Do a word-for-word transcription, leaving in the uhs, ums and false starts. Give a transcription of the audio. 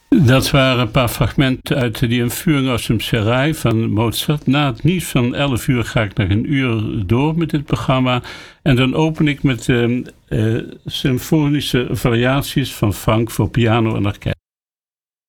Dat waren een paar fragmenten uit die Entführung aus dem Serail van Mozart. Na het nieuws van elf uur ga ik nog een uur door met dit programma. En dan open ik met uh, uh, symfonische variaties van Frank voor piano en orkest.